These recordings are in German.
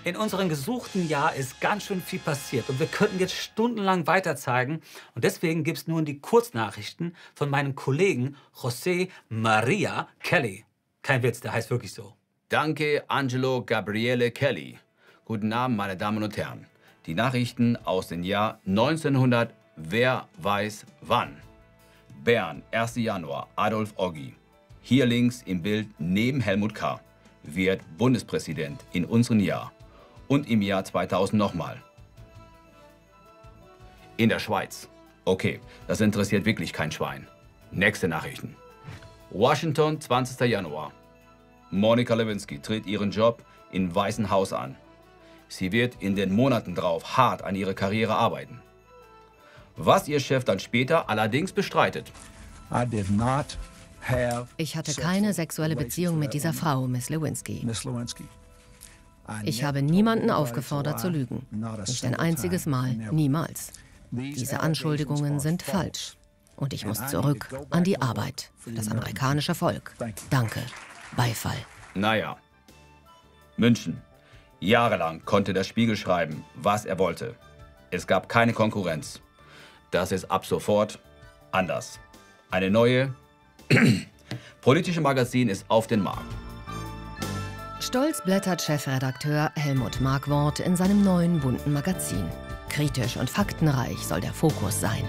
In unserem gesuchten Jahr ist ganz schön viel passiert und wir könnten jetzt stundenlang weiterzeigen. Und deswegen gibt es nun die Kurznachrichten von meinem Kollegen José Maria Kelly. Kein Witz, der heißt wirklich so. Danke, Angelo Gabriele Kelly. Guten Abend, meine Damen und Herren. Die Nachrichten aus dem Jahr 1900, wer weiß wann. Bern, 1. Januar, Adolf Oggi. Hier links im Bild neben Helmut K. wird Bundespräsident in unserem Jahr. Und im Jahr 2000 nochmal. In der Schweiz. Okay, das interessiert wirklich kein Schwein. Nächste Nachrichten. Washington, 20. Januar. Monica Lewinsky tritt ihren Job im Weißen Haus an. Sie wird in den Monaten drauf hart an ihrer Karriere arbeiten. Was ihr Chef dann später allerdings bestreitet. Ich hatte keine sexuelle Beziehung mit dieser Frau, Miss Lewinsky. Ich habe niemanden aufgefordert zu lügen. Nicht ein einziges Mal, niemals. Diese Anschuldigungen sind falsch. Und ich muss zurück an die Arbeit für das amerikanische Volk. Danke. Beifall. Naja. München. Jahrelang konnte der Spiegel schreiben, was er wollte. Es gab keine Konkurrenz. Das ist ab sofort anders. Eine neue politische Magazin ist auf den Markt. Stolz blättert Chefredakteur Helmut Markwort in seinem neuen bunten Magazin. Kritisch und faktenreich soll der Fokus sein.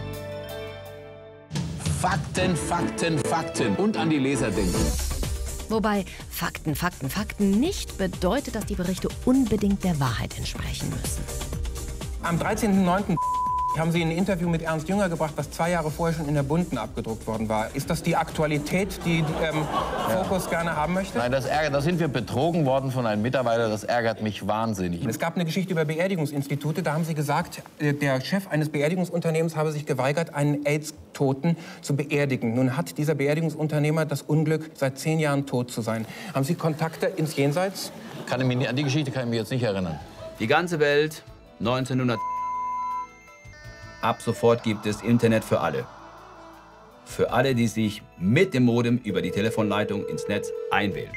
Fakten, Fakten, Fakten. Und an die Leser denken. Wobei Fakten, Fakten, Fakten nicht bedeutet, dass die Berichte unbedingt der Wahrheit entsprechen müssen. Am 13.09. haben Sie ein Interview mit Ernst Jünger gebracht, das 2 Jahre vorher schon in der Bunten abgedruckt worden war. Ist das die Aktualität, die Fokus gerne haben möchte? Nein, das ärgert. Da sind wir betrogen worden von einem Mitarbeiter. Das ärgert mich wahnsinnig. Es gab eine Geschichte über Beerdigungsinstitute. Da haben Sie gesagt, der Chef eines Beerdigungsunternehmens habe sich geweigert, einen AIDS-Toten zu beerdigen. Nun hat dieser Beerdigungsunternehmer das Unglück, seit 10 Jahren tot zu sein. Haben Sie Kontakte ins Jenseits? An die Geschichte kann ich mich jetzt nicht erinnern. Die ganze Welt, 1900. Ab sofort gibt es Internet für alle. Für alle, die sich mit dem Modem über die Telefonleitung ins Netz einwählen.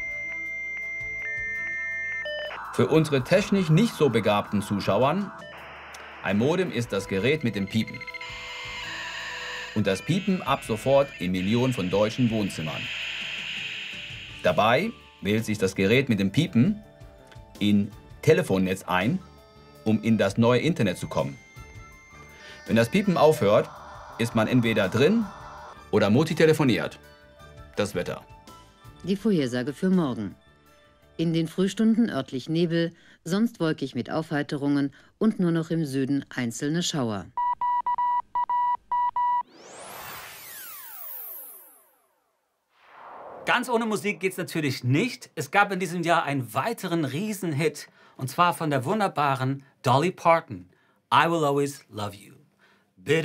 Für unsere technisch nicht so begabten Zuschauern, ein Modem ist das Gerät mit dem Piepen. Und das Piepen ab sofort in Millionen von deutschen Wohnzimmern. Dabei wählt sich das Gerät mit dem Piepen in Telefonnetz ein, um in das neue Internet zu kommen. Wenn das Piepen aufhört, ist man entweder drin oder Mutti telefoniert. Das Wetter. Die Vorhersage für morgen. In den Frühstunden örtlich Nebel, sonst wolkig mit Aufheiterungen und nur noch im Süden einzelne Schauer. Ganz ohne Musik geht's natürlich nicht. Es gab in diesem Jahr einen weiteren Riesenhit, und zwar von der wunderbaren Dolly Parton. I Will Always Love You.